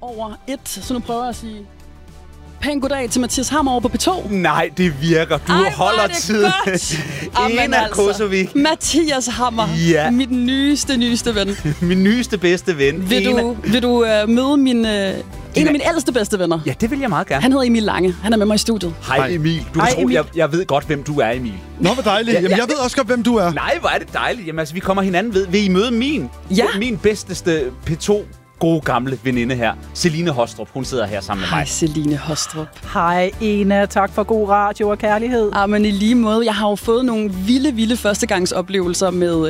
over 1, så nu prøver jeg at sige pæn goddag til Mathias Hammer over på P2. Nej, det virker. Du holder tid. Ena Kosovic. Mathias Hammer, ja. Mit nyeste ven. Min nyeste bedste ven. Vil du møde en af mine ældste bedste venner? Ja, det vil jeg meget gerne. Han hedder Emil Lange. Han er med mig i studiet. Hej Emil. Du kan tro, jeg ved godt, hvem du er, Emil. Nå, hvor dejligt. Jamen, jeg ved også godt, hvem du er. Nej, hvor er det dejligt. Jamen, altså, vi kommer hinanden ved. Vil I møde min bedsteste P2 gode gamle veninde her, Celine Hostrup. Hun sidder her sammen med mig. Hej Celine Hostrup. Hej Ena, tak for god radio og kærlighed. Men i lige måde, jeg har jo fået nogle vilde førstegangsoplevelser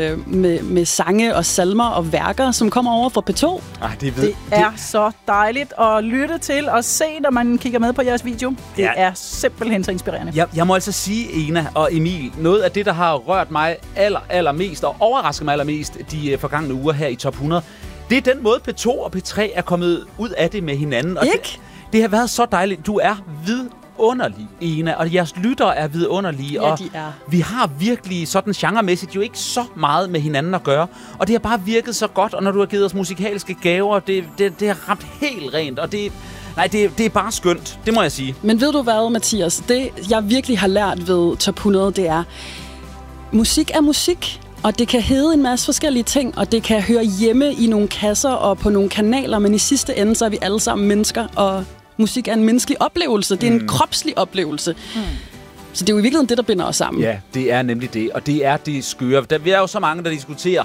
med sange og salmer og værker, som kommer over fra P2. Det er så dejligt at lytte til og se, når man kigger med på jeres video. Det er simpelthen så inspirerende. Jeg må altså sige, Ena og Emil, noget af det, der har rørt mig allermest og overrasket mig allermest de forgangne uger her i Top 100, det er den måde, P2 og P3 er kommet ud af det med hinanden. Og det har været så dejligt. Du er vidunderlig, Ena, og jeres lyttere er vidunderlige. Ja, og de er. Vi har virkelig sådan genremæssigt jo ikke så meget med hinanden at gøre. Og det har bare virket så godt, og når du har givet os musikalske gaver, det har ramt helt rent, og det er bare skønt, det må jeg sige. Men ved du hvad, Mathias? Det, jeg virkelig har lært ved Top 100, det er, musik er musik. Og det kan hedde en masse forskellige ting, og det kan høre hjemme i nogle kasser og på nogle kanaler, men i sidste ende, så er vi alle sammen mennesker, og musik er en menneskelig oplevelse. Det er en kropslig oplevelse. Så det er jo i virkeligheden det, der binder os sammen. Ja, det er nemlig det, og det er det skøre. Vi er jo så mange, der diskuterer,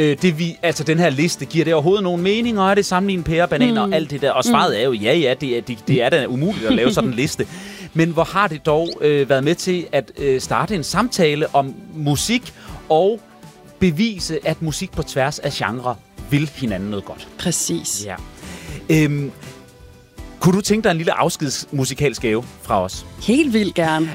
den her liste, giver det overhovedet nogen mening, og er det sammenlignet pære, bananer og alt det der? Og svaret er jo, det er da umuligt at lave sådan en liste. Men hvor har det dog været med til at starte en samtale om musik, og bevise, at musik på tværs af genre vil hinanden noget godt. Præcis. Ja. Kunne du tænke dig en lille afskedsmusikalsk gave fra os? Helt vildt gerne.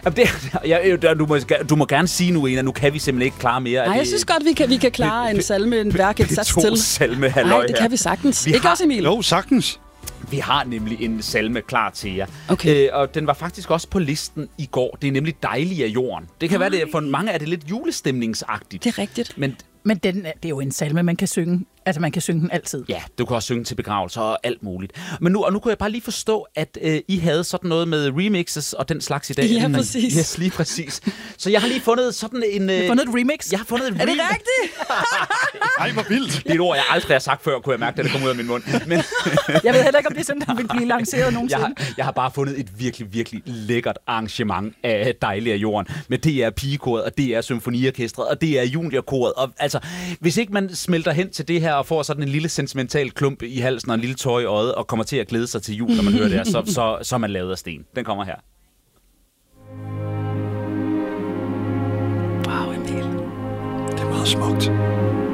Du må gerne sige nu, Ena. Nu kan vi simpelthen ikke klare mere. Nej, jeg synes godt, vi kan klare en salme, en værk, et sats til. Salme, halløj. Nej, det kan vi sagtens. Ikke også, Emil? Jo, sagtens. Vi har nemlig en salme klar til jer. Okay. Og den var faktisk også på listen i går. Det er nemlig Dejlig af jorden. Det kan være, det for mange er det lidt julestemningsagtigt. Det er rigtigt. Men det er jo en salme, man kan synge. Altså, man kan synge den altid. Ja, du kan også synge til begravelser og alt muligt. Men nu kunne jeg bare lige forstå, at I havde sådan noget med remixes og den slags i dag. Ja, præcis. Yes, lige præcis. Så jeg har lige fundet sådan en... Jeg har fundet et remix? Jeg har fundet et remix. Er det rigtigt? Ej, hvor vildt. Det er et ord, jeg aldrig har sagt før, kunne jeg mærke, da det kom ud af min mund. Men jeg ved heller ikke, om det er sådan, der vil blive lanceret nogensinde. Jeg har bare fundet et virkelig, virkelig lækkert arrangement af Dejlig af jorden. Med DR Pigekoret, og DR Symfoniorkestret, og DR Juniorkoret. Og altså, hvis ikke man smelter hen til det her og får sådan en lille sentimental klump i halsen og en lille tår i øjet og kommer til at glæde sig til jul, når man hører det her, så er man lavet af sten. Den kommer her. Wow, Emil. Det er meget smukt.